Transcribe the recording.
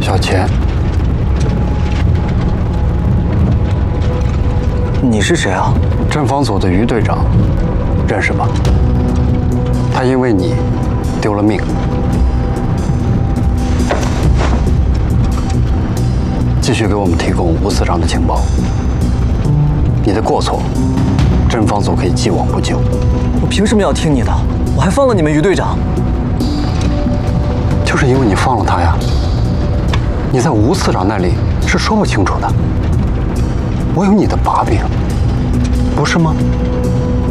小钱， 你是谁啊？ 侦防组的于队长，认识吧？他因为你丢了命。继续给我们提供吴次长的情报。你的过错，侦防组可以既往不咎。 我凭什么要听你的？我还放了你们于队长。 就是因为你放了他呀。你在吴次长那里是说不清楚的。我有你的把柄，不是吗？